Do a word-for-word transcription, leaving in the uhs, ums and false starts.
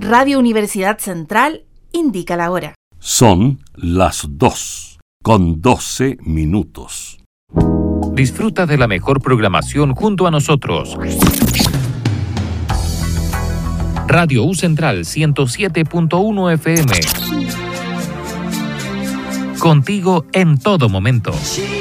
Radio Universidad Central indica la hora. Son las dos con doce minutos. Disfruta de la mejor programación junto a nosotros. Radio U Central ciento siete punto uno F M. Contigo en todo momento.